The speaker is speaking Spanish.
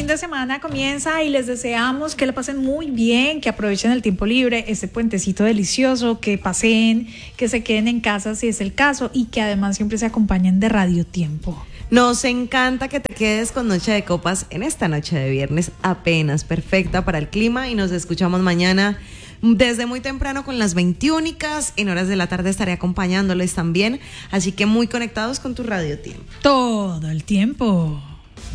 fin de semana comienza y les deseamos que la pasen muy bien, que aprovechen el tiempo libre, este puentecito delicioso, que paseen, que se queden en casa si es el caso y que además siempre se acompañen de Radio Tiempo. Nos encanta que te quedes con Noche de Copas en esta noche de viernes, apenas perfecta para el clima, y nos escuchamos mañana desde muy temprano con las 21. En horas de la tarde estaré acompañándoles también, así que muy conectados con tu Radio Tiempo. Todo el tiempo.